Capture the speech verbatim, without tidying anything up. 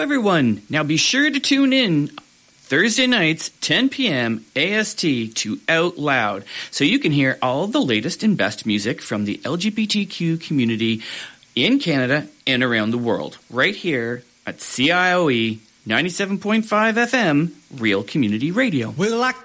everyone. Now be sure to tune in Thursday nights, ten p.m. A S T to Out Loud, so you can hear all the latest and best music from the L G B T Q community in Canada and around the world, right here at C I O E ninety-seven point five F M, Real Community Radio. Well, I